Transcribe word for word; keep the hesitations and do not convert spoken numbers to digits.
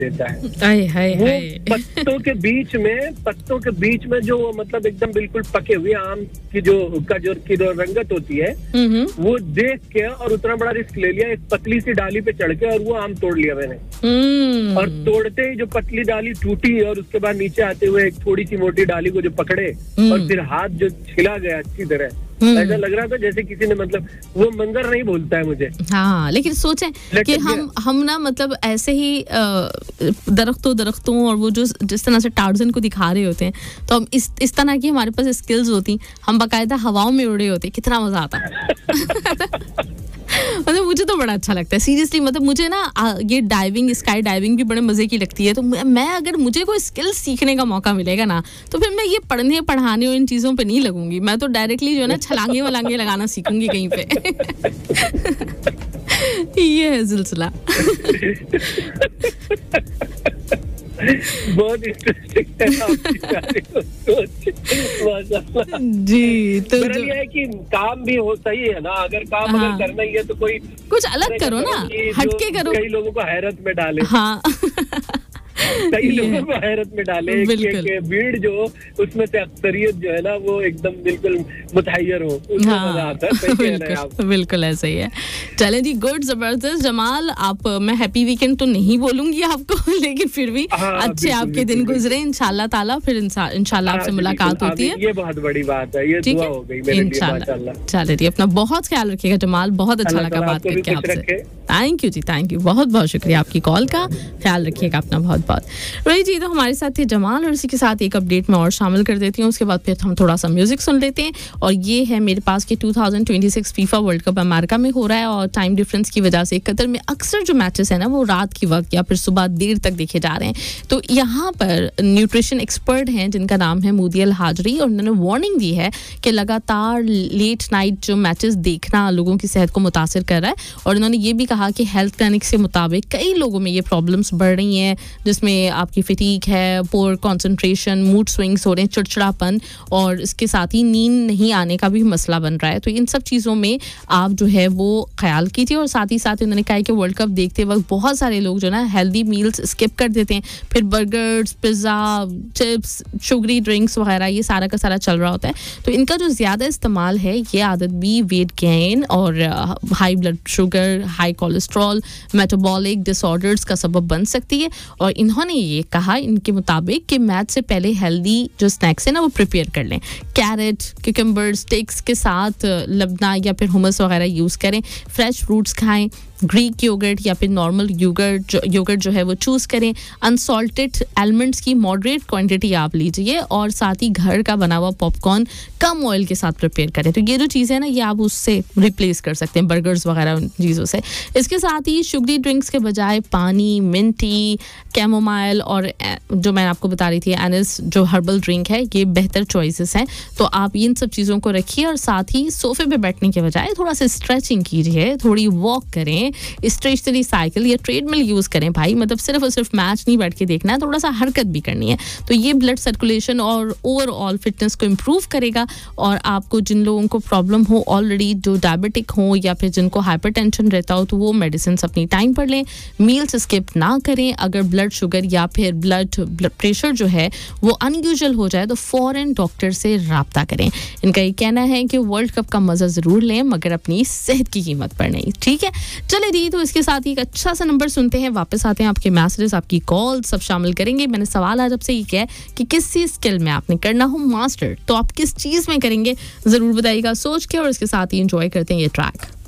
देता है। हाय हाय वो हाय। पत्तों के बीच में पत्तों के बीच में जो मतलब एकदम बिल्कुल पके हुए आम की जो का जो की जो रंगत होती है, वो देख के और उतना बड़ा रिस्क ले लिया, एक पतली सी डाली पे चढ़ के और वो आम तोड़ लिया मैंने। और तोड़ते ही जो पतली डाली टूटी और उसके बाद नीचे आते हुए एक थोड़ी सी मोटी डाली को जो पकड़े और फिर हाथ जो छिला गया अच्छी तरह, ऐसा लग रहा था जैसे किसी ने मतलब वो मंजर नहीं भूलता है मुझे। हाँ, लेकिन सोचें कि हम हम ना मतलब ऐसे ही दरख्तों दरख्तों और वो जो जिस तरह से टार्ज़न को दिखा रहे होते हैं, तो हम इस इस तरह की हमारे पास स्किल्स होती, हम बाकायदा हवाओं में उड़े होते, कितना मजा आता। मतलब मुझे तो बड़ा अच्छा लगता है सीरियसली। मतलब मुझे ना ये डाइविंग, स्काई डाइविंग भी बड़े मजे की लगती है। तो मैं अगर मुझे कोई स्किल सीखने का मौका मिलेगा ना, तो फिर मैं ये पढ़ने पढ़ाने और इन चीजों पे नहीं लगूंगी। मैं तो डायरेक्टली जो है ना छलांगे वलांगे लगाना सीखूंगी कहीं पे। ये है सिलसिला। बहुत इंटरेस्टिंग है आपकी सोच। जी, तो जो ये है कि काम भी हो सही है ना, अगर काम हाँ, अगर करना ही है तो कोई कुछ अलग करो ना, हटके करो। कई लोगों को हैरत में डाले। हाँ। कई लोगों को हैरत में डाले कि भीड़ जो उसमें से अक्सरियत जो है ना वो एकदम बिल्कुल मुतहय्यर हो, उसमें मजा आता है। सही कह रहे हैं आप। बिल्कुल ऐसा ही है। चलें जी, गुड, जबरदस्त। जमाल, आप, मैं हैप्पी वीकेंड तो नहीं बोलूंगी आपको, लेकिन फिर भी अच्छे आपके दिन गुजरे इंशाल्लाह ताला। फिर इंशाल्लाह आपसे मुलाकात होती है। ये बहुत बड़ी बात है, ये दुआ हो गई मेरे लिए माशाल्लाह। चले जी, अपना बहुत ख्याल रखिएगा जमाल, बहुत अच्छा लगा बात करके आपसे। Thank you ji, thank you, बहुत बहुत शुक्रिया आपकी कॉल का। ख्याल रखिएगा अपना बहुत बहुत। रही जी, तो हमारे साथ थे जमाल, और इसी के साथ एक अपडेट में और शामिल कर देती हूँ, उसके बाद फिर हम थोड़ा सा म्यूजिक सुन लेते हैं। और ये है मेरे पास कि दो हज़ार छब्बीस फीफा वर्ल्ड कप अमेरिका में हो रहा है, और टाइम डिफरेंस की वजह से कतर में अक्सर जो मैचेस है ना वो रात के वक्त या फिर सुबह देर तक देखे जा रहे हैं। तो यहाँ पर न्यूट्रिशन एक्सपर्ट हैं जिनका नाम है मोदी अल हाजरी, और उन्होंने वार्निंग दी है कि लगातार लेट नाइट जो मैचेस देखना लोगों की सेहत को मुतासिर कर रहा है। और उन्होंने ये भी कहा कि हेल्थ क्लिनिक के मुताबिक कई लोगों में ये प्रॉब्लम्स बढ़ रही हैं, जिसमें आपकी फिटीक है, पोर कंसंट्रेशन, मूड स्विंग्स हो रहे हैं, चिड़चिड़ापन, और इसके साथ ही नींद नहीं आने का भी मसला बन रहा है। तो इन सब चीज़ों में आप जो है वो ख्याल कीजिए। और साथ ही साथ उन्होंने कहा कि वर्ल्ड कप देखते वक्त बहुत सारे लोग जो ना हेल्दी मील्स स्किप कर देते हैं, फिर burgers, pizza, chips, sugary drinks वगैरह ये सारा का सारा चल रहा होता है। तो इनका जो ज़्यादा इस्तेमाल है, ये आदत भी वेट गेन और high blood sugar, high cholesterol, metabolic disorders का सबब बन सकती है। और इन्होंने ये कहा इनके मुताबिक कि मैच से पहले हेल्दी जो स्नैक्स है ना वो प्रिपेयर कर लें। कैरेट, क्यूकम्बर, स्टिक्स के साथ लबना या फिर हुमस वगैरह यूज़ करें। फ्रेश फ्रूट्स खाएं, ग्रीक योगर्ट या फिर नॉर्मल योगर्ट जो योगर्ट जो है वो चूज़ करें। अनसॉल्टेड एलिमेंट्स की मॉडरेट क्वांटिटी आप लीजिए, और साथ ही घर का बना हुआ पॉपकॉर्न कम ऑयल के साथ प्रिपेयर करें। तो ये जो चीज़ें हैं ना ये आप उससे रिप्लेस कर सकते हैं, बर्गर्स वगैरह उन चीज़ों से। इसके साथ ही शुगरी ड्रिंक्स के बजाय पानी, मिंट टी, कैमोमाइल और जो मैं आपको बता रही थी एनिस जो हर्बल ड्रिंक है, ये बेहतर चॉइसेस हैं। तो आप इन सब चीज़ों को रखिए, और साथ ही सोफे पे बैठने के बजाय थोड़ा सा स्ट्रेचिंग कीजिए, थोड़ी वॉक करें, स्टेशनरी साइकिल या ट्रेडमिल यूज़ करें भाई। मतलब सिर्फ और सिर्फ मैच नहीं बैठ के देखना है, थोड़ा सा हरकत भी करनी है। तो ये ब्लड सर्कुलेशन और ओवरऑल फिटनेस को इम्प्रूव करेगा। और आपको जिन लोगों को प्रॉब्लम हो ऑलरेडी, जो डायबिटिक हो या फिर जिनको हाइपरटेंशन रहता हो, तो वो मेडिसिन अपनी टाइम पर लें, मील्स स्किप ना करें। अगर ब्लड शुगर या फिर ब्लड ब्लड प्रेशर जो है वो अनयूजुअल हो जाए तो फ़ौरन डॉक्टर से राब्ता करें। इनका ये कहना है कि वर्ल्ड कप का मज़ा ज़रूर लें, मगर अपनी सेहत की कीमत पर नहीं। ठीक है, चले दी, तो इसके साथ ही एक अच्छा सा नंबर सुनते हैं, वापस आते हैं। आपके मैसेजेस, आपकी कॉल सब शामिल करेंगे। मैंने सवाल आज आपसे ये किया है कि किस स्किल में आपने करना हो मास्टर, तो आप किस चीज़ में करेंगे ज़रूर बताइएगा सोच के। और इसके साथ ही एंजॉय करते हैं ये ट्रैक।